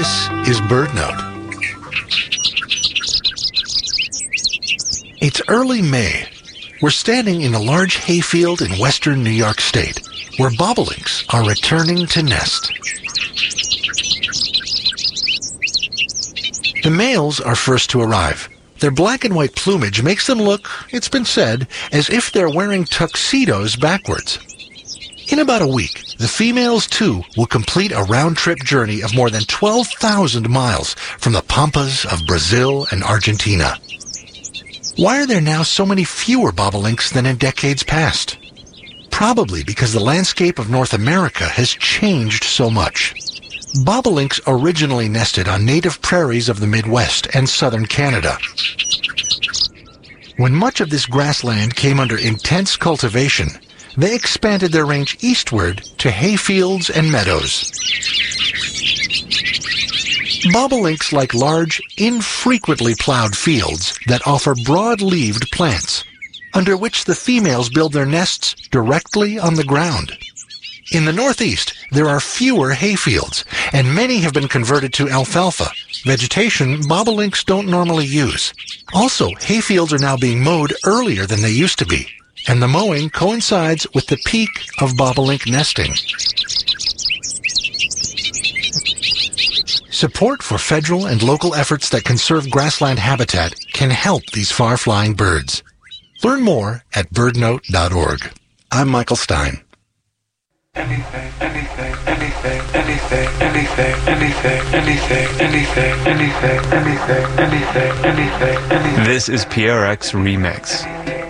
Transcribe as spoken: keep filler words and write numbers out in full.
This is BirdNote. It's early May. We're standing in a large hayfield in western New York State, where bobolinks are returning to nest. The males are first to arrive. Their black and white plumage makes them look, it's been said, as if they're wearing tuxedos backwards. In about a week, the females, too, will complete a round-trip journey of more than twelve thousand miles from the pampas of Brazil and Argentina. Why are there now so many fewer bobolinks than in decades past? Probably because the landscape of North America has changed so much. Bobolinks originally nested on native prairies of the Midwest and southern Canada. When much of this grassland came under intense cultivation, they expanded their range eastward to hayfields and meadows. Bobolinks like large, infrequently plowed fields that offer broad-leaved plants, under which the females build their nests directly on the ground. In the Northeast, there are fewer hayfields, and many have been converted to alfalfa, vegetation bobolinks don't normally use. Also, hayfields are now being mowed earlier than they used to be, and the mowing coincides with the peak of bobolink nesting. Support for federal and local efforts that conserve grassland habitat can help these far-flying birds. Learn more at birdnote dot org. I'm Michael Stein. Anything, anything, anything, anything, anything, anything, anything, anything, anything, anything, anything, anything, anything. This is P R X Remix.